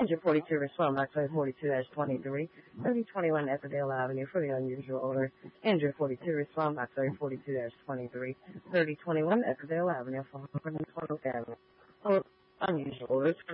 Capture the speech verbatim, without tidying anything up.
Andrew forty-two, Roswell, Maxwell forty-two twenty-three, thirty twenty-one Epperdale Avenue for the unusual odor. Andrew forty-two, Roswell, Maxwell forty-two twenty-three, thirty twenty-one Epperdale Avenue for the unusual odor.